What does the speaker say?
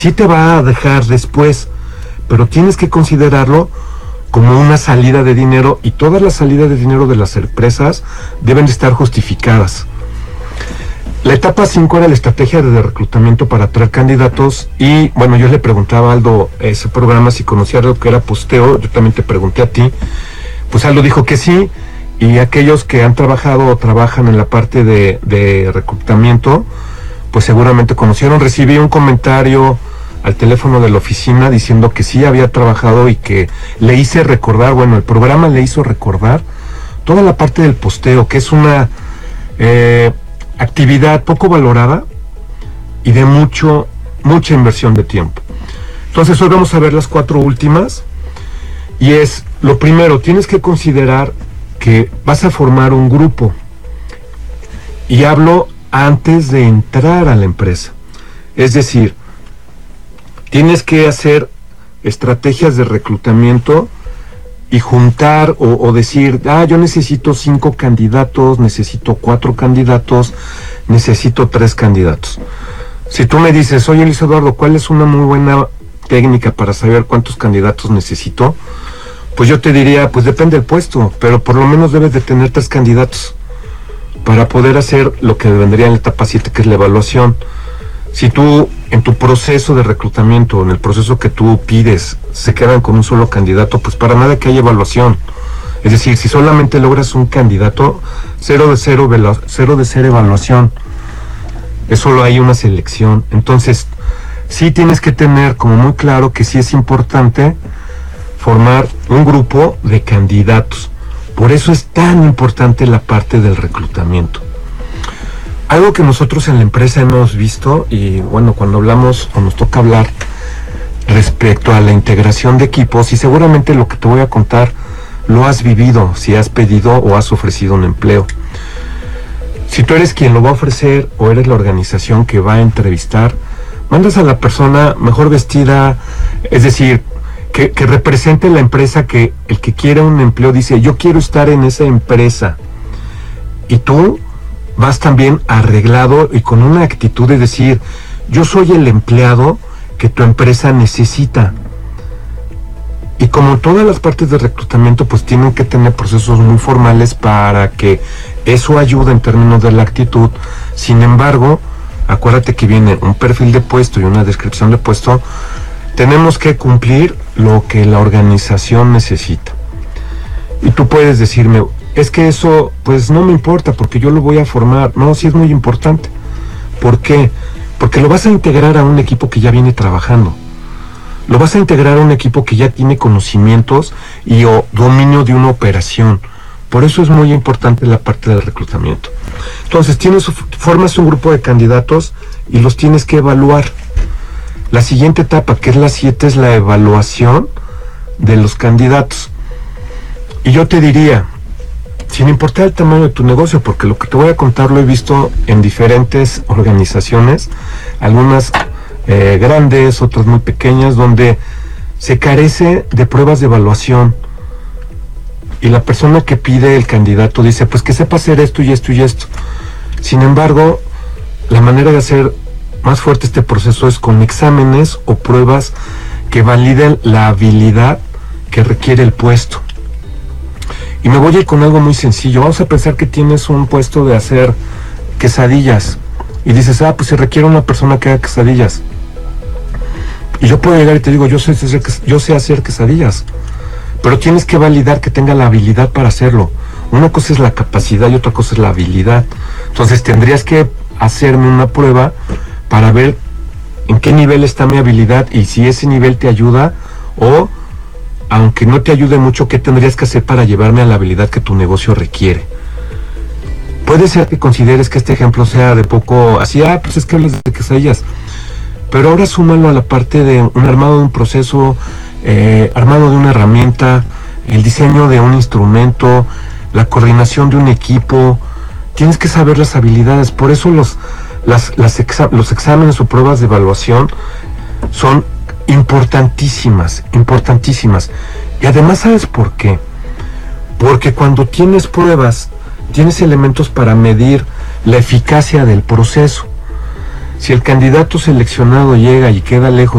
sí te va a dejar después, pero tienes que considerarlo como una salida de dinero, y todas las salidas de dinero de las empresas deben de estar justificadas. La etapa 5 era la estrategia de reclutamiento para atraer candidatos, y bueno, yo le preguntaba a Aldo ese programa si conocía lo que era posteo. Yo también te pregunté a ti, pues Aldo dijo que sí, y aquellos que han trabajado o trabajan en la parte de reclutamiento, pues seguramente conocieron. Recibí un comentario al teléfono de la oficina diciendo que sí había trabajado y que le hice recordar, bueno, el programa le hizo recordar toda la parte del posteo, que es una actividad poco valorada y de mucha inversión de tiempo. Entonces hoy vamos a ver las 4 últimas, y es, lo primero, tienes que considerar que vas a formar un grupo, y hablo antes de entrar a la empresa. Es decir, tienes que hacer estrategias de reclutamiento y juntar o decir, yo necesito 5 candidatos, necesito 4 candidatos, necesito 3 candidatos. Si tú me dices, oye Luis Eduardo, ¿cuál es una muy buena técnica para saber cuántos candidatos necesito? Pues yo te diría, pues depende del puesto, pero por lo menos debes de tener 3 candidatos para poder hacer lo que vendría en la etapa 7, que es la evaluación. Si tú, en tu proceso de reclutamiento, en el proceso que tú pides, se quedan con un solo candidato, pues para nada que haya evaluación. Es decir, si solamente logras un candidato, cero de cero evaluación. Es solo hay una selección. Entonces, sí tienes que tener como muy claro que sí es importante formar un grupo de candidatos. Por eso es tan importante la parte del reclutamiento. Algo que nosotros en la empresa hemos visto, y bueno, cuando hablamos o nos toca hablar respecto a la integración de equipos, y seguramente lo que te voy a contar lo has vivido si has pedido o has ofrecido un empleo. Si tú eres quien lo va a ofrecer o eres la organización que va a entrevistar, mandas a la persona mejor vestida, es decir, que represente la empresa, que el que quiere un empleo dice, yo quiero estar en esa empresa. Y tú vas también arreglado y con una actitud de decir, yo soy el empleado que tu empresa necesita. Y como todas las partes de reclutamiento, pues tienen que tener procesos muy formales para que eso ayude en términos de la actitud. Sin embargo, acuérdate que viene un perfil de puesto y una descripción de puesto. Tenemos que cumplir lo que la organización necesita. Y tú puedes decirme, es que eso pues no me importa porque yo lo voy a formar. No, sí es muy importante. ¿Por qué? Porque lo vas a integrar a un equipo que ya viene trabajando. Lo vas a integrar a un equipo que ya tiene conocimientos y o dominio de una operación. Por eso es muy importante la parte del reclutamiento. Entonces formas un grupo de candidatos y los tienes que evaluar. La siguiente etapa, que es la 7, es la evaluación de los candidatos. Y yo te diría, sin importar el tamaño de tu negocio, porque lo que te voy a contar lo he visto en diferentes organizaciones, algunas grandes, otras muy pequeñas, donde se carece de pruebas de evaluación. Y la persona que pide el candidato dice, pues que sepa hacer esto y esto y esto. Sin embargo, la manera de hacer más fuerte este proceso es con exámenes o pruebas que validen la habilidad que requiere el puesto. Y me voy a ir con algo muy sencillo. Vamos a pensar que tienes un puesto de hacer quesadillas y dices, pues se requiere una persona que haga quesadillas. Y yo puedo llegar y te digo, yo sé hacer quesadillas, pero tienes que validar que tenga la habilidad para hacerlo. Una cosa es la capacidad y otra cosa es la habilidad. Entonces tendrías que hacerme una prueba para ver en qué nivel está mi habilidad y si ese nivel te ayuda, o aunque no te ayude mucho, qué tendrías que hacer para llevarme a la habilidad que tu negocio requiere. Puede ser que consideres que este ejemplo sea de poco así, pues es que hablas de quesadillas, pero ahora súmalo a la parte de un armado de un proceso, armado de una herramienta, el diseño de un instrumento, la coordinación de un equipo. Tienes que saber las habilidades. Por eso los exámenes o pruebas de evaluación son importantísimas. Y además, ¿sabes por qué? Porque cuando tienes pruebas, tienes elementos para medir la eficacia del proceso. Si el candidato seleccionado llega y queda lejos